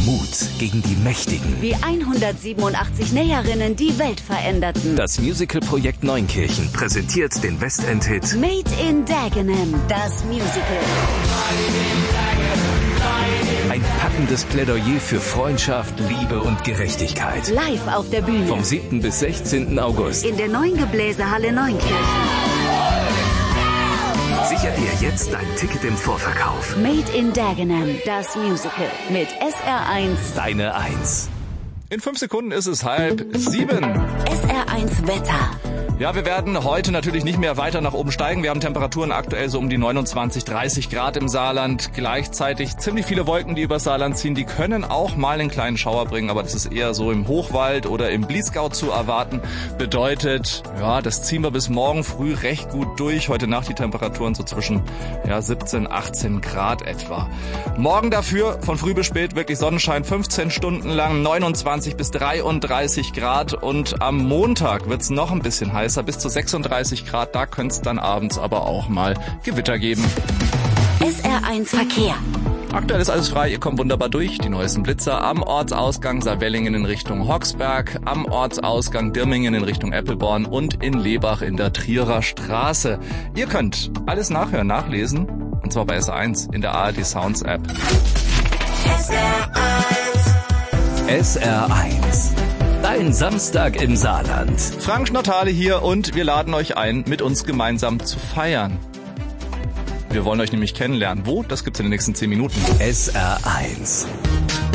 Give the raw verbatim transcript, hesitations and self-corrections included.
Mut gegen die Mächtigen. Wie hundertsiebenundachtzig Näherinnen die Welt veränderten. Das Musical-Projekt Neunkirchen präsentiert den Westend-Hit Made in Dagenham, das Musical. Ein packendes Plädoyer für Freundschaft, Liebe und Gerechtigkeit. Live auf der Bühne. Vom siebten bis sechzehnten August. In der neuen Gebläsehalle Neunkirchen. Sicher dir jetzt dein Ticket im Vorverkauf. Made in Dagenham, das Musical. Mit S R eins. Deine Eins. In fünf Sekunden ist es halb sieben. S R eins Wetter. Ja, wir werden heute natürlich nicht mehr weiter nach oben steigen. Wir haben Temperaturen aktuell so um die neunundzwanzig, dreißig Grad im Saarland. Gleichzeitig ziemlich viele Wolken, die über Saarland ziehen. Die können auch mal einen kleinen Schauer bringen, aber das ist eher so im Hochwald oder im Bliesgau zu erwarten. Bedeutet, ja, das ziehen wir bis morgen früh recht gut durch. Heute Nacht die Temperaturen so zwischen ja, siebzehn, achtzehn Grad etwa. Morgen dafür von früh bis spät wirklich Sonnenschein, fünfzehn Stunden lang, neunundzwanzig bis dreiunddreißig Grad. Und am Montag wird's noch ein bisschen heißer. Bis zu sechsunddreißig Grad, da könnte es dann abends aber auch mal Gewitter geben. S R eins Verkehr. Aktuell ist alles frei, ihr kommt wunderbar durch. Die neuesten Blitzer am Ortsausgang Saarwellingen in Richtung Hoxberg, am Ortsausgang Dirmingen in Richtung Eppelborn und in Lebach in der Trierer Straße. Ihr könnt alles nachhören, nachlesen, und zwar bei S R eins in der A R D Sounds App. S R eins. S R eins. Dein Samstag im Saarland. Frank Schnottale hier und wir laden euch ein, mit uns gemeinsam zu feiern. Wir wollen euch nämlich kennenlernen. Wo? Das gibt's in den nächsten zehn Minuten. S R eins.